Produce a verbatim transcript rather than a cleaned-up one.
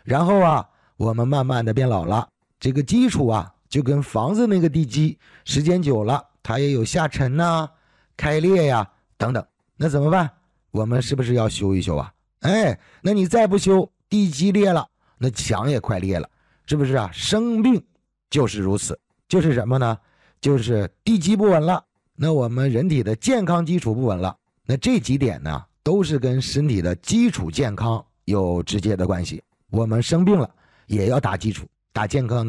然后啊，我们慢慢的变老了，这个基础啊，就跟房子那个地基，时间久了，它也有下沉呐、啊、开裂呀、啊、等等。那怎么办？我们是不是要修一修啊？哎，那你再不修，地基裂了，那墙也快裂了，是不是啊？生病就是如此，就是什么呢？就是地基不稳了，那我们人体的健康基础不稳了。那这几点呢，都是跟身体的基础健康有直接的关系。我们生病了，也要打基础，打健康的